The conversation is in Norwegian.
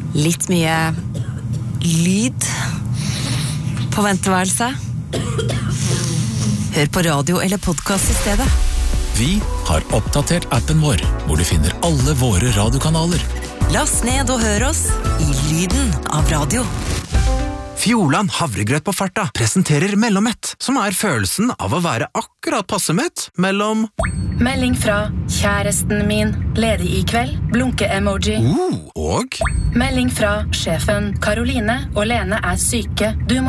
Litt mye lyd på venteværelset. Hør på radio eller podcast I stedet. Vi har oppdatert appen vår, hvor du finner alle våre radiokanaler. Last ned og hør oss I lyden av radio. Fjordland havregrøt på farta presenterer Mellommett, som følelsen av å være akkurat passe mett mellom... Melding fra kjæresten min, ledig I kveld, blunke-emoji. Og... Melding fra sjefen, Karoline og Lene syke, du må